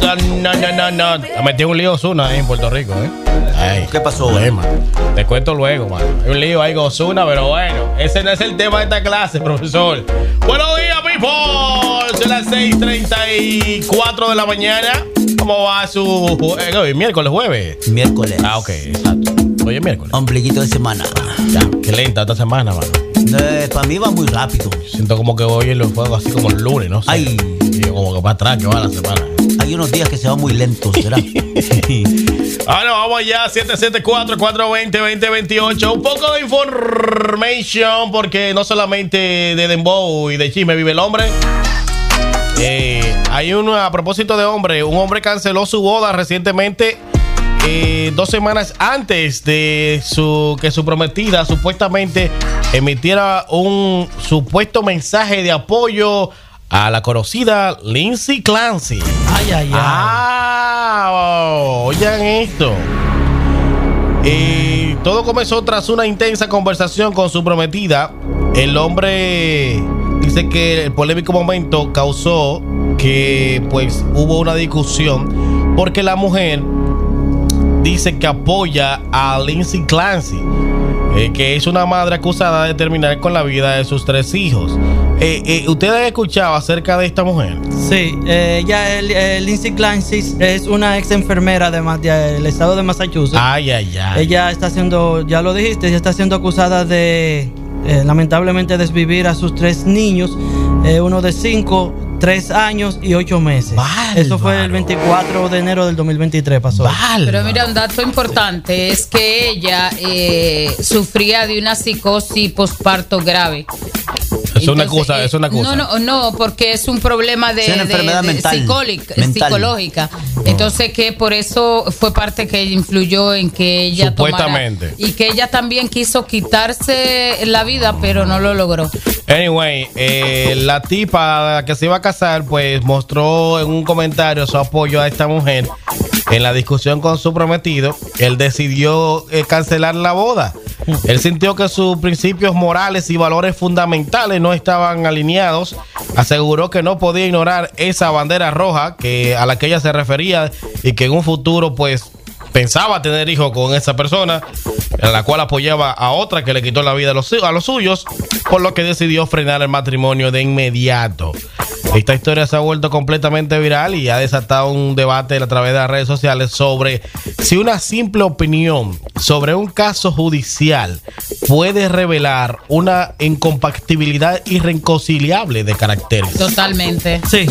No. Metí un lío Ozuna en Puerto Rico, Ay, ¿qué pasó? Problema. Te cuento luego, mano. Hay un lío ahí con Ozuna, pero bueno, ese no es el tema de esta clase, profesor. Buenos días, people. Son las 6:34 de la mañana. ¿Cómo va su miércoles, jueves? Miércoles. Ah, ok, exacto. Hoy es miércoles. Ombliguito de semana. Ya, qué lenta esta semana, mano. Para mí va muy rápido. Siento como que hoy los juegos así como el lunes, ¿no? Ay. Y como que para atrás que va la semana. Hay unos días que se van muy lentos, ¿verdad? Ahora vamos allá, 774-420-2028. Un poco de information, porque no solamente de dembow y de chisme vive el hombre. Hay a propósito de hombre, un hombre canceló su boda recientemente, 2 semanas antes de que su prometida supuestamente emitiera un supuesto mensaje de apoyo a la conocida Lindsay Clancy. Ay. Oigan esto. Todo comenzó tras una intensa conversación con su prometida. El hombre dice que el polémico momento causó que pues hubo una discusión porque la mujer dice que apoya a Lindsay Clancy, que es una madre acusada de terminar con la vida de sus 3 hijos. ¿Ustedes han escuchado acerca de esta mujer? Sí, Lindsay Clancy es una ex enfermera del estado de Massachusetts. Ay. Ella está siendo, ya lo dijiste, ella está siendo acusada de lamentablemente desvivir a sus 3 niños, uno de 5, 3 años y 8 meses. Bárbaro. Eso fue el 24 de enero del 2023 pasó. Bárbaro. Pero mira, un dato importante es que ella sufría de una psicosis posparto grave. Es una excusa. No, porque es un problema de enfermedad mental. psicológica. Entonces que por eso fue parte que influyó en que ella supuestamente tomara, y que ella también quiso quitarse la vida, pero no lo logró. Anyway, la tipa que se iba a casar pues mostró en un comentario su apoyo a esta mujer en la discusión con su prometido. Él decidió cancelar la boda. Él sintió que sus principios morales y valores fundamentales no estaban alineados. Aseguró que no podía ignorar esa bandera roja a la que ella se refería y que en un futuro pues pensaba tener hijos con esa persona, en la cual apoyaba a otra que le quitó la vida a los suyos, por lo que decidió frenar el matrimonio de inmediato. Esta historia se ha vuelto completamente viral y ha desatado un debate a través de las redes sociales sobre si una simple opinión sobre un caso judicial puede revelar una incompatibilidad irreconciliable de caracteres. Totalmente. Sí.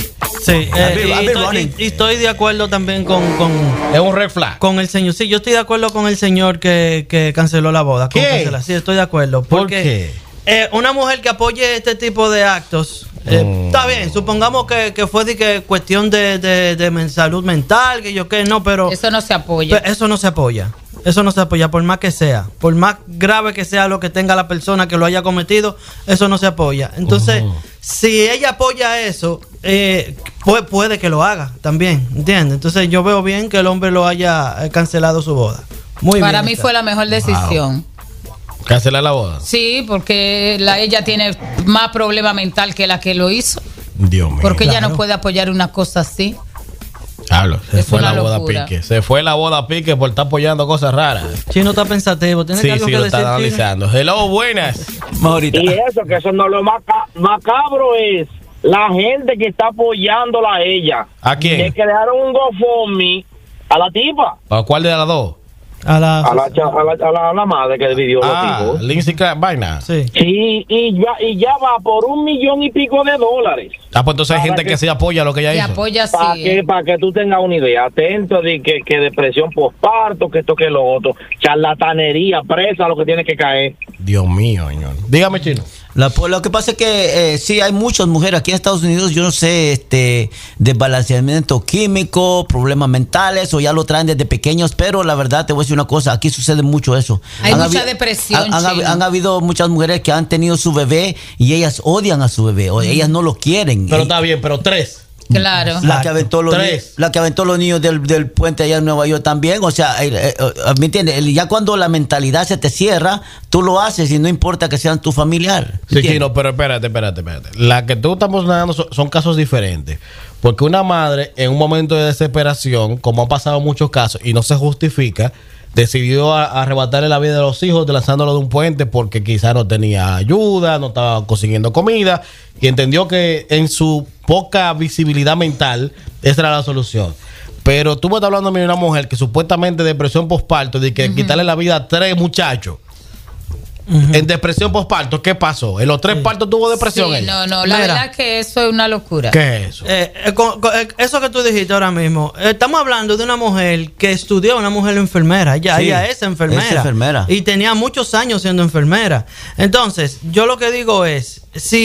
Y estoy de acuerdo también con es un red flag. Con el señor. Sí, yo estoy de acuerdo con el señor que canceló la boda. ¿Qué? Sí, estoy de acuerdo. ¿Por qué? Una mujer que apoye este tipo de actos, está bien, supongamos que fue de cuestión de salud mental, pero eso no se apoya. Eso no se apoya. Eso no se apoya, por más que sea. Por más grave que sea lo que tenga la persona que lo haya cometido, eso no se apoya. Entonces, si ella apoya eso, puede que lo haga también, ¿entiendes? Entonces, yo veo bien que el hombre lo haya cancelado su boda. Para mí fue la mejor decisión. Wow. ¿Cancelar la boda? Sí, porque ella tiene más problema mental que la que lo hizo. Dios mío. Porque ella no puede apoyar una cosa así. Hablo, se fue la boda locura. pique. Se fue la boda pique por estar apoyando cosas raras. Chino está pensativo. Sí, lo está analizando. Hello, buenas. Maurita. Y eso no lo macabro es la gente que está apoyándola a ella. ¿A quién? Que crearon un GoFundMe a la tipa. ¿A cuál de las dos? A la madre que dividió los hijos. Lindsay Vaina. Sí. Y ya va por $1 millón y pico de dólares. Pues entonces hay gente que se apoya lo que ella hizo. Apoya, para que tú tengas una idea. Atento de que depresión postparto, que esto, que lo otro. Charlatanería, presa, lo que tiene que caer. Dios mío, señor. Dígame, Chino. Lo que pasa es que sí hay muchas mujeres aquí en Estados Unidos, yo no sé, desbalanceamiento químico, problemas mentales, o ya lo traen desde pequeños, pero la verdad te voy a decir una cosa, aquí sucede mucho eso. Hay mucha depresión. Han habido muchas mujeres que han tenido su bebé y ellas odian a su bebé, o ellas no lo quieren. Pero está bien, pero 3. Claro. La que aventó los niños del puente allá en Nueva York también. O sea, ¿me entiendes? Ya cuando la mentalidad se te cierra, tú lo haces y no importa que sean tu familiar. Sí, Chino, pero espérate. La que tú estamos dando son casos diferentes. Porque una madre, en un momento de desesperación, como han pasado muchos casos, y no se justifica, decidió arrebatarle la vida de los hijos lanzándolo de un puente porque quizás no tenía ayuda, no estaba consiguiendo comida, y entendió que en su poca visibilidad mental esa era la solución. Pero tú me estás hablando de una mujer que supuestamente depresión postparto, de que quitarle la vida a 3 muchachos. En depresión postparto, ¿qué pasó? ¿En los 3 partos tuvo depresión? Sí, no, la verdad es que eso es una locura. ¿Qué es eso? Eso que tú dijiste ahora mismo, estamos hablando de una mujer que estudió, una mujer enfermera. Ella es enfermera. Es enfermera. Y tenía muchos años siendo enfermera. Entonces, yo lo que digo es,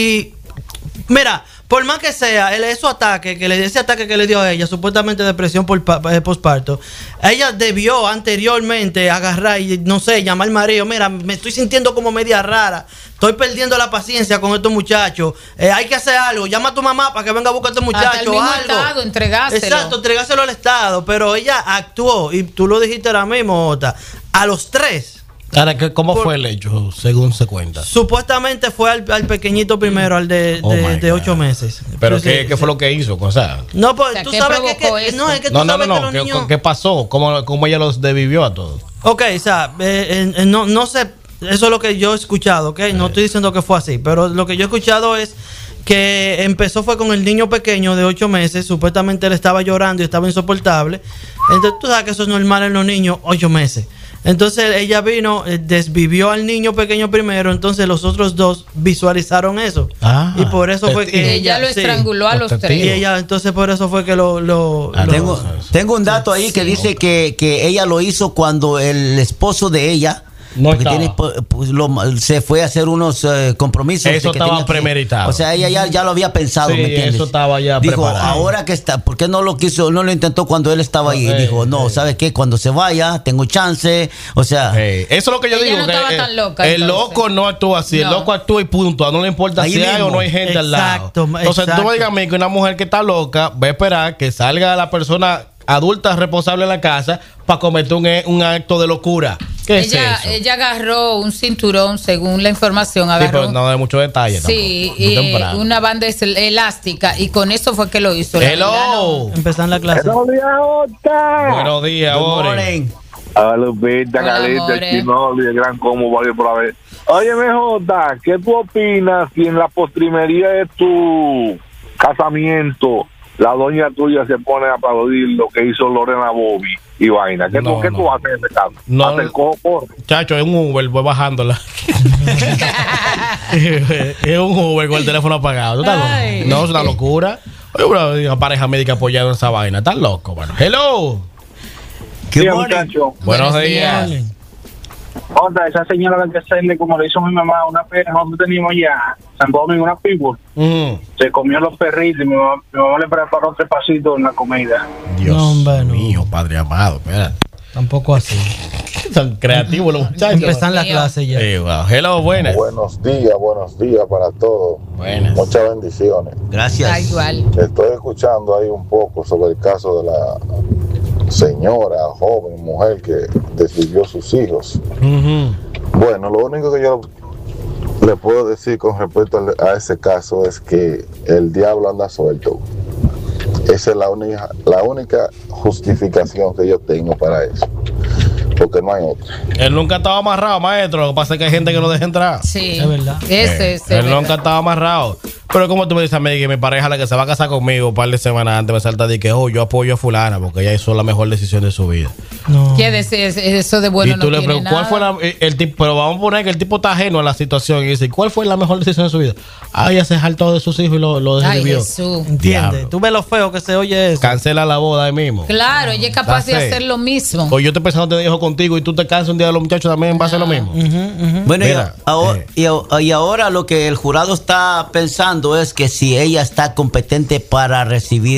mira, por más que sea, ese ataque que le dio a ella, supuestamente depresión por posparto, ella debió anteriormente agarrar y, no sé, llamar al marido. Mira, me estoy sintiendo como media rara, estoy perdiendo la paciencia con estos muchachos, hay que hacer algo, llama a tu mamá para que venga a buscar a estos muchachos. Hasta el mismo Estado, entregárselo. Exacto, entregárselo al Estado, pero ella actuó, y tú lo dijiste ahora mismo, Ota, a los 3. Ahora, ¿cómo fue el hecho, según se cuenta? Supuestamente fue al pequeñito primero, al de 8 meses. ¿Pero qué fue lo que hizo? O sea, no, pues, o sea, tú ¿qué sabes provocó que esto? no, es que tú sabes que los niños... ¿Qué pasó? ¿Cómo ella los desvivió a todos? Ok, o sea, no sé, eso es lo que yo he escuchado, ok, no estoy diciendo que fue así, pero lo que yo he escuchado es que empezó fue con el niño pequeño de 8 meses, supuestamente él estaba llorando y estaba insoportable. Entonces tú sabes que eso es normal en los niños, 8 meses. Entonces ella vino, desvivió al niño pequeño primero, entonces los otros 2 visualizaron eso. Y por eso fue que ella lo estranguló a los 3. Y ella, entonces por eso fue que Tengo un dato ahí que dice que ella lo hizo cuando el esposo de ella se fue a hacer unos compromisos. Eso estaba premeditado. O sea, ella ya lo había pensado, sí, ¿me entiendes? Eso estaba ya dijo, preparado. ahora que está, ¿por qué no lo intentó cuando él estaba ahí? Dijo, no, ¿sabes qué? Cuando se vaya, tengo chance. O sea, eso es lo que yo ella digo. No estaba tan loca, el loco no actúa así, el loco actúa y punto. No le importa si hay o no hay gente al lado. Entonces tú me digas a mí que una mujer que está loca va a esperar que salga la persona adulta responsable en la casa para cometer un acto de locura. ¿Qué es eso? Ella agarró un cinturón, según la información. Sí, pero no de muchos detalles. Sí, una banda elástica, y con eso fue que lo hizo. Hello. Empezando la clase. Buenos días, Ota. Buenos días, Ore. A Lupita, Calita, Chino, y el gran combo, vale por haber. Oye, Jota, ¿qué tú opinas si en la postrimería de tu casamiento la doña tuya se pone a aplaudir lo que hizo Lorena Bobby y vaina? ¿Qué tú haces en ese caso? No, chacho, es un Uber, voy bajándola. Es un Uber con el teléfono apagado. No, es una locura. Oye, una pareja médica apoyada en esa vaina. Estás loco, bueno. Hello. ¿Qué muchacho? Buenos días. Otra, esa señora que hacerle como le hizo mi mamá, una perra, nosotros teníamos ya San Domingo, una pitbull. Se comió los perritos y mi mamá le preparó 3 pasitos en la comida. Dios mío, Padre amado, espérate. Tampoco así. Son creativos los muchachos. Empezan la clase ya. Wow. Hello, buenas. Buenos días para todos. Buenas. Muchas bendiciones. Gracias. Igual. Estoy escuchando ahí un poco sobre el caso de la señora, joven, mujer que desvivió sus hijos. Bueno, lo único que yo le puedo decir con respecto a ese caso es que el diablo anda suelto. Esa es la única justificación que yo tengo para eso, porque no hay otra. Él nunca estaba amarrado, maestro. Lo que pasa es que hay gente que lo deja entrar. Sí, es verdad. Él nunca estaba amarrado. Pero como tú me dices a mí que mi pareja, la que se va a casar conmigo un par de semanas antes, me salta de que yo apoyo a fulana porque ella hizo la mejor decisión de su vida. No. ¿Qué decir? Eso de bueno y tú no le tiene preguntas, ¿cuál nada. fue el tipo? Pero vamos a poner que el tipo está ajeno a la situación y dice, ¿cuál fue la mejor decisión de su vida? Ella se jaltó de sus hijos y lo desvivió. Ay, Jesús. ¿Entiendes? Tú ves lo feo que se oye eso. Cancela la boda ahí mismo. Claro, ella es capaz de hacer lo mismo. O yo estoy pensando tener hijos contigo y tú te cansas un día de los muchachos también va a ser lo mismo. Bueno, Mira, y ahora lo que el jurado está pensando es que si ella está competente para recibir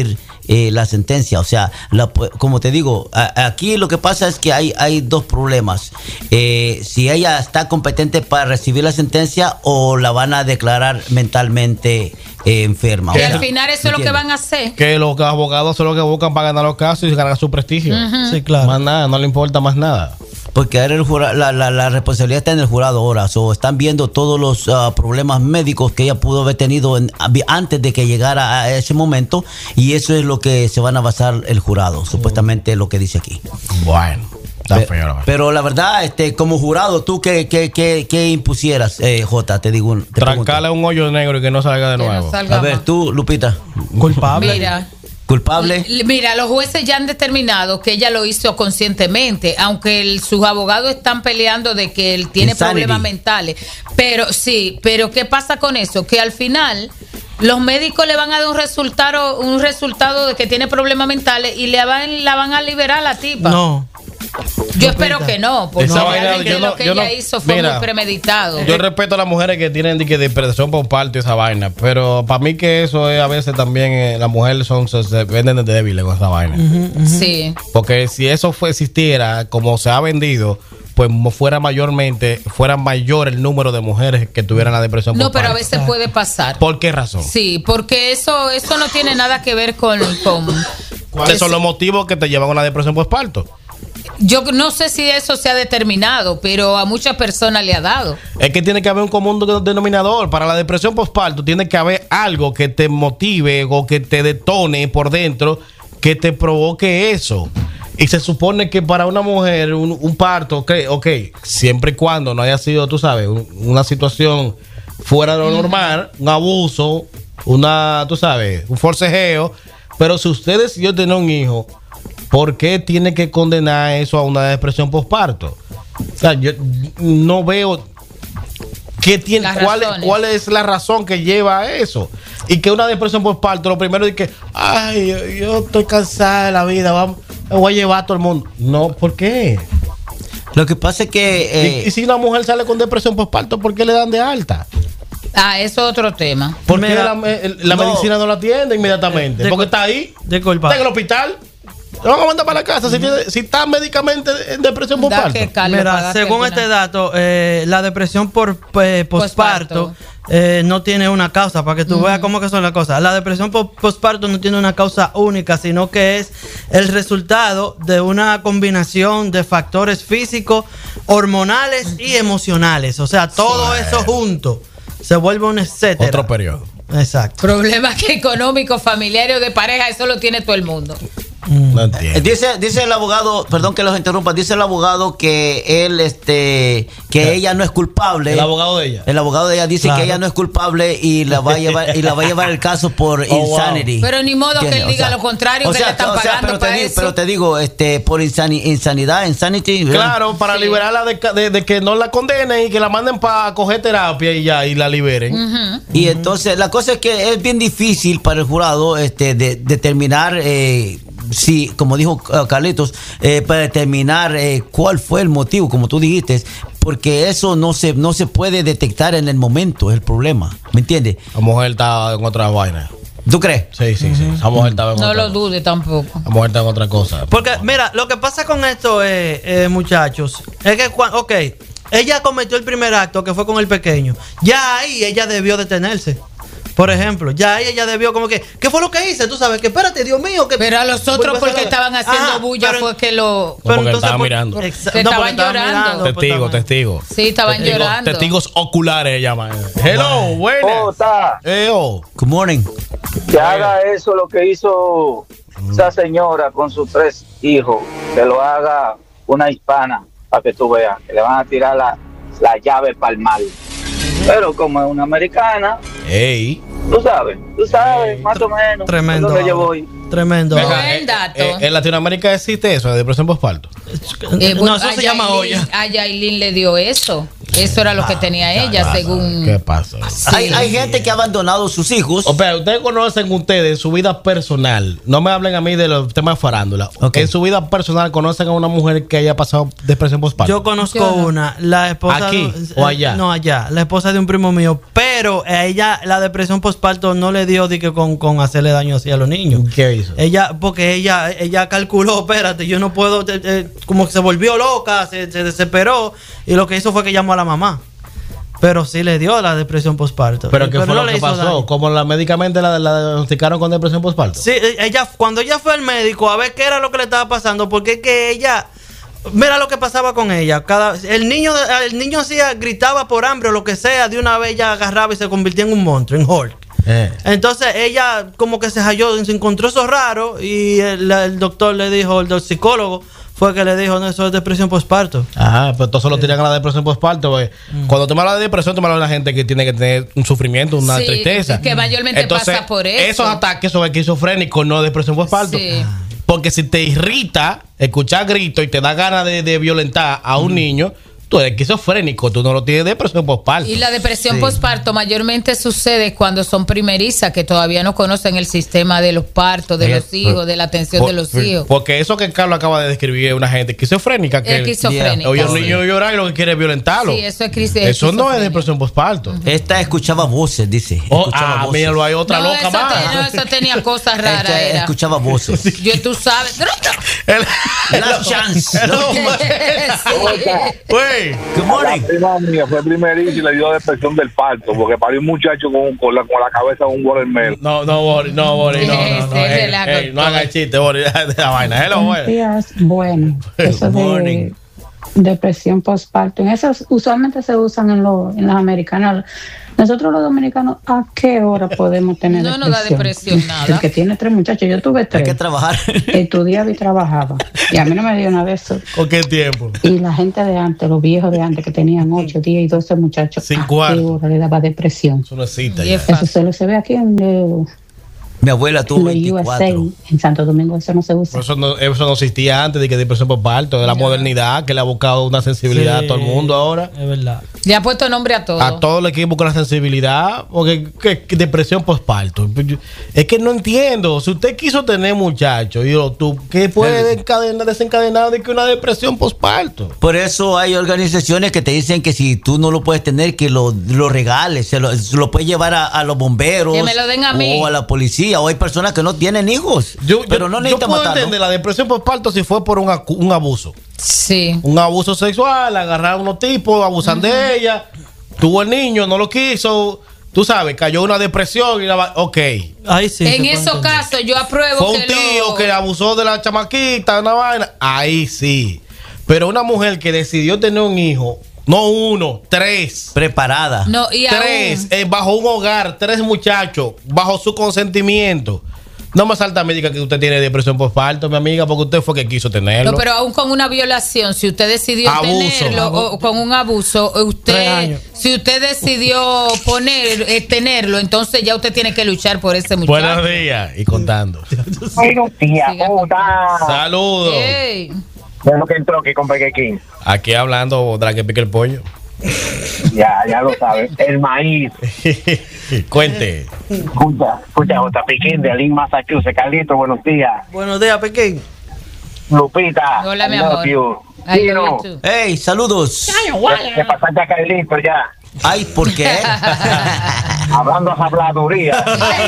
la sentencia. O sea, como te digo, aquí lo que pasa es que hay dos problemas. Si ella está competente para recibir la sentencia o la van a declarar mentalmente enferma. Y al final eso es lo que van a hacer. Que los abogados son los que buscan para ganar los casos y ganar su prestigio. Sí, claro. Más nada, no le importa más nada. Porque ahora la responsabilidad está en el jurado ahora. Están viendo todos los problemas médicos que ella pudo haber tenido antes de que llegara a ese momento. Y eso es lo que se van a basar el jurado, supuestamente lo que dice aquí. Bueno, está feo. Pero la verdad, como jurado, ¿tú qué impusieras, Jota? Te digo. Trancarle un hoyo negro y que no salga de nuevo. A ver, tú, Lupita. Culpable. ¿Culpable? Mira, los jueces ya han determinado que ella lo hizo conscientemente, aunque sus abogados están peleando de que él tiene problemas mentales. Pero sí, pero ¿qué pasa con eso? Que al final los médicos le van a dar un resultado de que tiene problemas mentales y la van a liberar a la tipa. No. Yo espero que no, porque realmente lo que ella hizo fue muy premeditado. Yo respeto a las mujeres que tienen depresión por parto y esa vaina, pero para mí que eso es a veces también las mujeres se venden de débiles con esa vaina. Sí. Porque si eso existiera como se ha vendido, pues fuera mayor el número de mujeres que tuvieran la depresión por parto. No, pero a veces puede pasar. ¿Por qué razón? Sí, porque eso no tiene nada que ver con ¿Cuáles son los motivos que te llevan a una depresión por parto? Yo no sé si eso se ha determinado, pero a muchas personas le ha dado. Es que tiene que haber un común denominador. Para la depresión postparto tiene que haber algo que te motive o que te detone por dentro, que te provoque eso. Y se supone que para una mujer un parto, ok, siempre y cuando no haya sido, tú sabes, una situación fuera de lo normal, un abuso, tú sabes, un forcejeo. Pero si usted decidió tener un hijo, ¿por qué tiene que condenar eso a una depresión postparto? O sea, yo no veo cuál es la razón que lleva a eso. Y que una depresión postparto, lo primero es que, ay, yo estoy cansada de la vida, me voy a llevar a todo el mundo. No, ¿por qué? Lo que pasa es que... y si una mujer sale con depresión postparto, ¿por qué le dan de alta? Eso es otro tema. ¿Por qué la medicina no la atiende inmediatamente? Porque está ahí, está en el hospital. Te van a mandar para la casa si está médicamente en depresión postparto. Mira, según este dato, la depresión por postparto no tiene una causa, para que tú veas cómo que son las cosas. La depresión por postparto no tiene una causa única, sino que es el resultado de una combinación de factores físicos, hormonales y emocionales. O sea, todo eso junto se vuelve un etcétera. Otro periodo. Exacto. Problemas económicos, familiares o de pareja, eso lo tiene todo el mundo. No entiendo. Dice el abogado, perdón que los interrumpa, dice el abogado que él, que ella no es culpable. El abogado de ella. El abogado de ella dice que ella no es culpable y la va a llevar el caso por insanity. Pero ni modo que él diga lo contrario, que le están pagando para eso. Pero te digo, por insanity. Claro, para liberarla de que no la condenen y que la manden para coger terapia y la liberen. Y entonces la cosa es que es bien difícil para el jurado determinar sí, como dijo Carlitos, para determinar cuál fue el motivo, como tú dijiste, porque eso no se puede detectar en el momento, es el problema, ¿me entiendes? La mujer está en otra vaina. ¿Tú crees? Sí. La mujer estaba en no otra lo dude tampoco. La mujer está en otra cosa. Porque, mira, lo que pasa con esto, muchachos, es que ella cometió el primer acto, que fue con el pequeño. Ya ahí ella debió detenerse. Por ejemplo, ya ella debió como que, ¿qué fue lo que hice? Tú sabes que, espérate, Dios mío. Que pero a los otros porque estaban haciendo bulla fue que lo... Pero porque estaban mirando. Que estaban llorando. Testigos. Sí, estaban llorando. Testigos oculares llaman. Hello, buenas. ¿Cómo está? Good morning. Que haga eso lo que hizo esa señora con sus 3 hijos. Que lo haga una hispana, para que tú veas. Que le van a tirar la llave para el mal. Pero como es una americana, tú sabes, más o menos. Tremendo. ¿Dónde yo voy? Tremendo. Buen dato. ¿En Latinoamérica existe eso, de depresión postparto? No, eso se llama olla. A Yailin le dio eso. Eso era lo que tenía ella, según. ¿Qué pasa? Sí. Hay gente que ha abandonado sus hijos. Pero ustedes conocen en su vida personal. No me hablen a mí de los temas de farándula. Okay. En su vida personal, ¿conocen a una mujer que haya pasado depresión postparto? Yo conozco una, la esposa. ¿Aquí o allá? No, allá. La esposa de un primo mío. Pero a ella la depresión postparto no le dio de que con hacerle daño así a los niños. ¿Qué hizo? Porque ella calculó, espérate, yo no puedo. Como que se volvió loca, se desesperó. Y lo que hizo fue que llamó a la mamá. Pero sí le dio la depresión postparto. ¿Pero qué fue no lo que pasó? daño. ¿Cómo médicamente la diagnosticaron con depresión postparto? Sí, cuando ella fue al médico a ver qué era lo que le estaba pasando, porque es que ella, mira lo que pasaba con ella. El niño gritaba por hambre o lo que sea, de una vez ella agarraba y se convirtió en un monstruo, en Hulk. Entonces ella como que se halló, se encontró eso raro y el doctor le dijo, el psicólogo fue que le dijo, no, eso es depresión postparto. Ajá, pero todos lo tiran a la depresión postparto. Pues. Cuando te hablas de depresión, te hablas de una gente que tiene que tener un sufrimiento, una tristeza. Que mayormente pasa por eso. Esos ataques son esquizofrénicos, no depresión postparto. Sí. Porque si te irrita escuchar gritos y te da ganas de violentar a un niño, tú eres esquizofrénico, tú no lo tienes depresión postparto. Y la depresión postparto mayormente sucede cuando son primerizas, que todavía no conocen el sistema de los partos, de los hijos, de la atención de los hijos. Porque eso que Carlos acaba de describir es una gente esquizofrénica. Esquizofrénica. Oye, un niño llorar y lo que quiere es violentarlo. Sí, eso es eso no es depresión postparto. Esta escuchaba voces, dice. Escuchaba voces. Míralo, hay otra loca más. Eso tenía cosas raras. Esta escuchaba voces. Tú sabes. Last chance. Good morning. La prima mía fue primeriza y le dio depresión del parto porque parió un muchacho con la cabeza de un watermelon. No, Bori, no haga chiste, Bori, de la vaina. Buenos días. Bueno, eso de depresión postparto, esos usualmente se usan en las americanas. Nosotros los dominicanos, ¿a qué hora podemos tener depresión? No da depresión nada. El que tiene 3 muchachos, yo tuve 3. Hay que trabajar. Estudiaba y trabajaba. Y a mí no me dio nada de eso. ¿Con qué tiempo? Y la gente de antes, los viejos de antes, que tenían 8, 10 y 12 muchachos, ¿a qué hora le daba depresión? Eso no existe. Eso solo se ve aquí en mi abuela tuvo 24. En Santo Domingo eso no se usa. Eso no existía antes de que depresión postparto, de la modernidad, que le ha buscado una sensibilidad a todo el mundo ahora. Es verdad. Le ha puesto nombre a todo. A todo el equipo con la sensibilidad, porque que depresión postparto. Es que no entiendo. Si usted quiso tener muchachos, ¿qué puede desencadenar de que una depresión postparto? Por eso hay organizaciones que te dicen que si tú no lo puedes tener, que lo regales, se lo puedes llevar a los bomberos. Que me lo den a mí. O a la policía. O hay personas que no tienen hijos, pero no necesitan matarlo. Yo puedo entender la depresión postparto si fue por un abuso. Sí. Un abuso sexual, agarrar a unos tipos, abusan de ella, tuvo el niño, no lo quiso, tú sabes, cayó una depresión y ok. Ahí sí. En esos casos yo apruebo. Fue un tío que abusó de la chamaquita, una vaina, ahí sí. Pero una mujer que decidió tener un hijo, no 1, 3. Preparada. No, y 3, bajo un hogar, 3 muchachos, bajo su consentimiento. No me salta a mí que usted tiene depresión postparto, mi amiga, porque usted fue que quiso tenerlo. No, pero aún con una violación, si usted decidió tenerlo, o con un abuso, si usted decidió tenerlo, entonces ya usted tiene que luchar por ese muchacho. Buenos días, y contando. Buenos días, saludos. Hey. Bueno, que entró aquí con Burger King. Aquí hablando de la que pique el pollo. Ya lo sabes. El maíz. Cuente. Escucha, J. Piquín de Lynn, Massachusetts. Carlito, buenos días. Buenos días, Piquín. Lupita. Hola, mi amor. Hey, saludos. ¿Qué pasa ya, Carlito, ya? Ay, ¿por qué? Hablando a habladuría.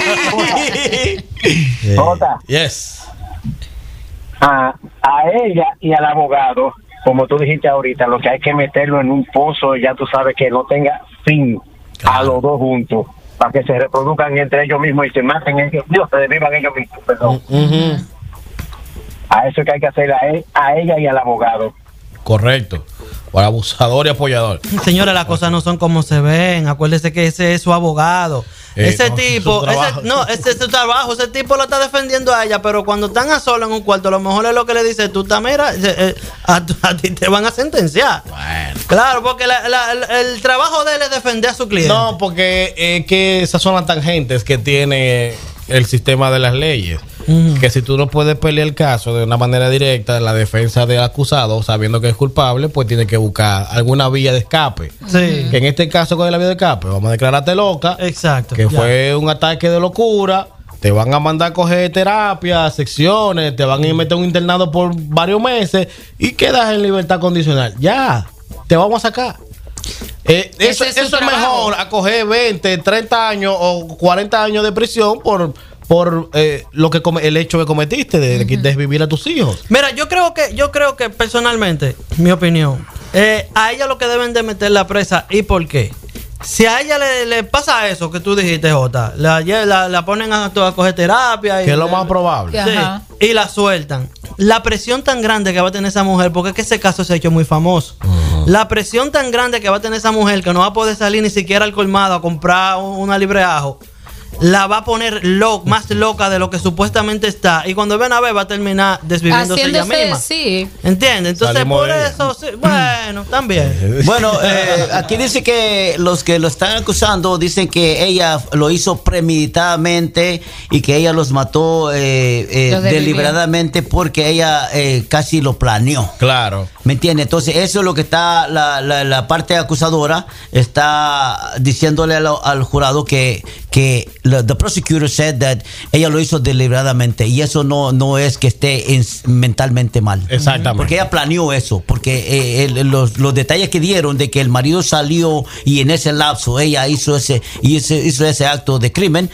Jota. Yes. A ella y al abogado, como tú dijiste ahorita, lo que hay que meterlo en un pozo, ya tú sabes, que no tenga fin, a los dos juntos, para que se reproduzcan entre ellos mismos y se maten ellos, Dios, se desvivan ellos mismos, perdón. A eso que hay que hacer a ella y al abogado. Correcto. Por abusador y apoyador. Señora, las cosas no son como se ven. Acuérdese que ese es su abogado. Ese tipo, ese es su trabajo. Ese tipo lo está defendiendo a ella, pero cuando están a solas en un cuarto, a lo mejor es lo que le dice: tú mira, a ti te van a sentenciar. Bueno. Claro, porque el trabajo de él es defender a su cliente. No, porque que esas son las tangentes que tiene el sistema de las leyes. que si tú no puedes pelear el caso de una manera directa, la defensa del acusado, sabiendo que es culpable, pues tiene que buscar alguna vía de escape. Sí. Que en este caso, ¿cuál es la vía de escape? Vamos a declararte loca. Exacto. Que fue un ataque de locura. Te van a mandar a coger terapia, secciones, te van a ir a meter un internado por varios meses y quedas en libertad condicional. Ya, te vamos a sacar. Eso es mejor a coger 20, 30 años o 40 años de prisión por lo que el hecho que cometiste de desvivir a tus hijos. Mira, yo creo que personalmente, mi opinión, a ella lo que deben de meter la presa. ¿Y por qué? Si a ella le pasa eso que tú dijiste, Jota, la ponen a coger terapia. Que es lo más probable. Sí, y la sueltan. La presión tan grande que va a tener esa mujer, porque es que ese caso se ha hecho muy famoso. La presión tan grande que va a tener esa mujer que no va a poder salir ni siquiera al colmado a comprar una libre de ajo, la va a poner más loca de lo que supuestamente está. Y cuando ven a ver, va a terminar desviviéndose ella misma. Sí. ¿Entiendes? Entonces, Salimos por eso, sí, bueno, también. Bueno, aquí dice que los que lo están acusando dicen que ella lo hizo premeditadamente y que ella los mató deliberadamente porque ella casi lo planeó. Claro. ¿Me entiendes? Entonces, eso es lo que está la parte acusadora está diciéndole al jurado que the prosecutor said that ella lo hizo deliberadamente y eso no es que esté mentalmente mal. Exactamente. Porque ella planeó eso, porque los detalles que dieron de que el marido salió y en ese lapso ella hizo ese acto de crimen,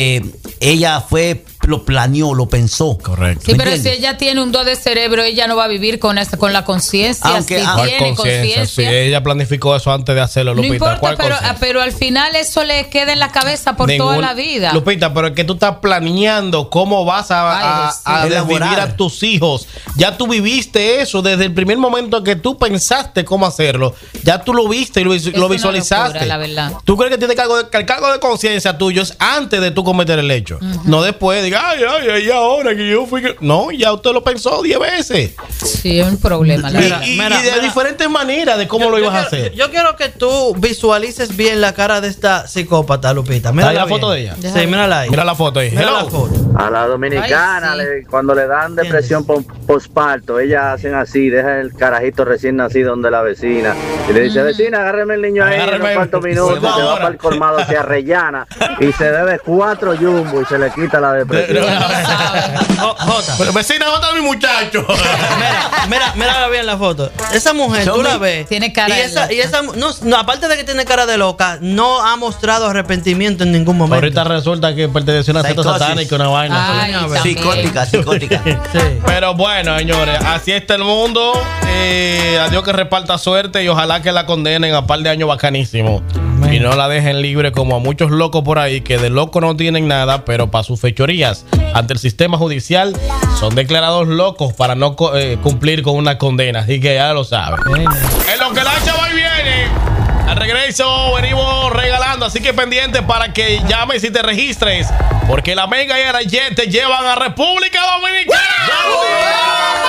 ella lo planeó, lo pensó. Correcto. Sí, pero si ella tiene un do de cerebro, ella no va a vivir con la conciencia. Aunque tiene conciencia. Si ella planificó eso antes de hacerlo, No Lupita. importa, pero al final eso le queda en la cabeza por toda la vida. Lupita, pero es que tú estás planeando cómo vas a desvivir a tus hijos. Ya tú viviste eso desde el primer momento que tú pensaste cómo hacerlo. Ya tú lo viste y lo visualizaste. Locura, la verdad. ¿Tú crees que tiene el cargo de conciencia tuyo es antes de tú cometer el hecho? No después. Ay, ahora que yo fui que... No, ya usted lo pensó 10 veces. Sí, es un problema. Y de diferentes maneras de cómo lo ibas a hacer. Yo quiero que tú visualices bien la cara de esta psicópata, Lupita. Mira la foto de ella. Sí, mírala ahí. Mira la foto ahí. Mira la foto. A la dominicana, cuando le dan depresión posparto, ellas hacen así, deja el carajito recién nacido donde la vecina y le dice, vecina, agárreme el niño ahí en unos cuantos minutos, se va para el colmado hacia Arrellana y se bebe 4 jumbo y se le quita la depresión. Jota. Pero vecina, Jota es mi muchacho. Mira bien la foto. Esa mujer, tú la ves. Tiene cara de loca. No, aparte de que tiene cara de loca, no ha mostrado arrepentimiento en ningún momento. Ahorita resulta que pertenece a una secta satánica, una vaina. Psicótica. Sí. Pero bueno, señores, así está el mundo. A Dios que reparta suerte y ojalá que la condenen a par de años bacanísimos. Y no la dejen libre como a muchos locos por ahí que de loco no tienen nada, pero para sus fechorías ante el sistema judicial son declarados locos para no cumplir con una condena. Así que ya lo saben. En lo que la chava y viene, al regreso venimos regalando. Así que pendiente para que llames y te registres, porque la Mega y el Jet te llevan a República Dominicana.